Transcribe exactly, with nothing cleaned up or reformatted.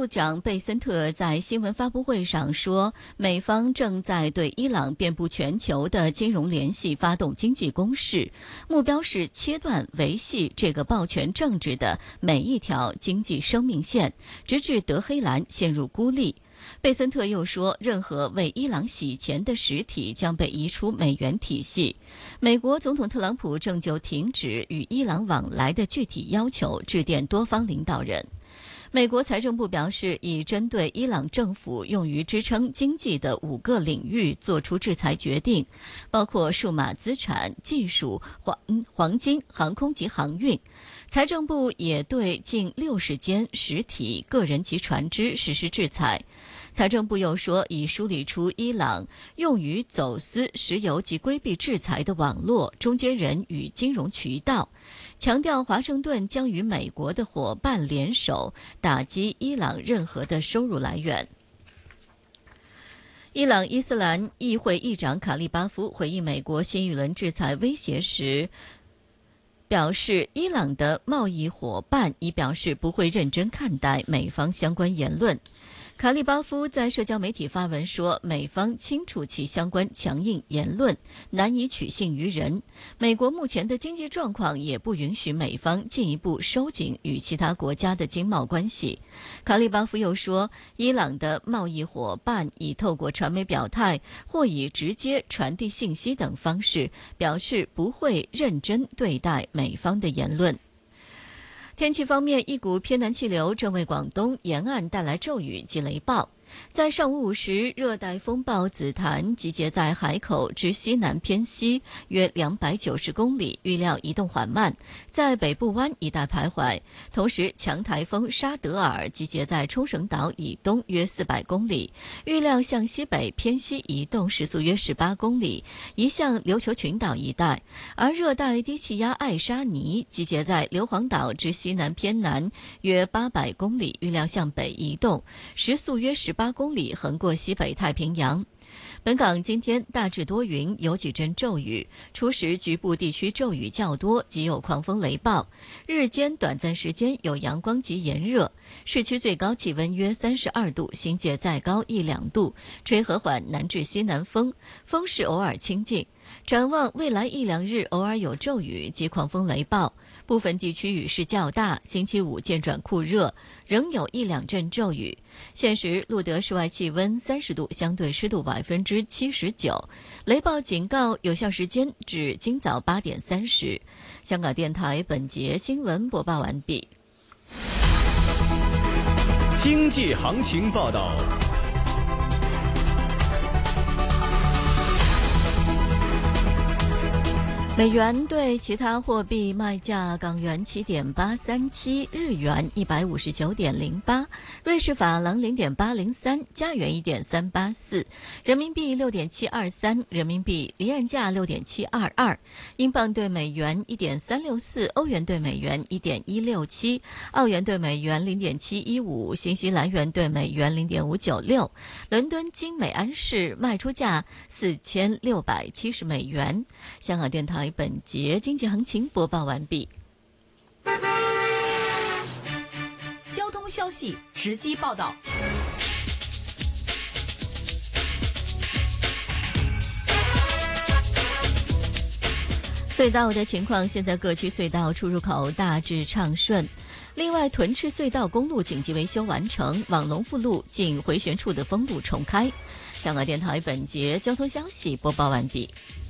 部长贝森特在新闻发布会上说，美方正在对伊朗遍布全球的金融联系发动经济攻势，目标是切断维系这个暴权政治的每一条经济生命线，直至德黑兰陷入孤立。贝森特又说，任何为伊朗洗钱的实体将被移出美元体系。美国总统特朗普正就停止与伊朗往来的具体要求致电多方领导人。美国财政部表示，已针对伊朗政府用于支撑经济的五个领域做出制裁决定，包括数码资产、技术、黄黄金、航空及航运。财政部也对近六十间实体、个人及船只实施制裁。财政部又说，已梳理出伊朗用于走私石油及规避制裁的网络、中间人与金融渠道，强调华盛顿将与美国的伙伴联手，打击伊朗任何的收入来源。伊朗伊斯兰议会议长卡利巴夫回应美国新一轮制裁威胁时表示，伊朗的贸易伙伴已表示不会认真看待美方相关言论。卡利巴夫在社交媒体发文说，美方清楚其相关强硬言论难以取信于人，美国目前的经济状况也不允许美方进一步收紧与其他国家的经贸关系。卡利巴夫又说，伊朗的贸易伙伴已透过传媒表态或以直接传递信息等方式表示不会认真对待美方的言论。天气方面，一股偏南气流正为广东沿岸带来骤雨及雷暴。在上午五时，热带风暴紫檀集结在海口至西南偏西约两百九十公里，预料移动缓慢，在北部湾一带徘徊。同时，强台风沙德尔集结在冲绳岛以东约四百公里，预料向西北偏西移动，时速约十八公里，移向琉球群岛一带。而热带低气压艾莎尼集结在硫磺岛至西南偏南约八百公里，预料向北移动，时速约十八公里，横过西北太平洋。本港今天大致多云，有几阵骤雨，初时局部地区骤雨较多，及有狂风雷暴。日间短暂时间有阳光及炎热，市区最高气温约三十二度，新界再高一两度，吹和缓南至西南风，风势偶尔清劲。展望未来一两日，偶尔有骤雨及狂风雷暴，部分地区雨势较大。星期五渐转酷热，仍有一两阵骤雨。现时录得室外气温三十度，相对湿度百分之七十九。雷暴警告有效时间至今早八点三十。香港电台本节新闻播报完毕。 经济行情报道。 美元对其他货币卖价：港元七点八三七，日元一百五十九点零八，瑞士法郎零点八零三，加元一点三八四，人民币六点七二三，人民币离岸价六点七二二，英镑对美元一点三六四，欧元对美元一点一六七，澳元对美元零点七一五，新西兰元对美元零点五九六。伦敦金美安士卖出价四千六百七十美元。香港电台本节经济行情播报完毕。 交通消息直击报道。 隧道的情况，现在各区隧道出入口大致畅顺。另外，屯赤隧道公路紧急维修完成，往龙富路近回旋处的封路重开。香港电台本节交通消息播报完毕。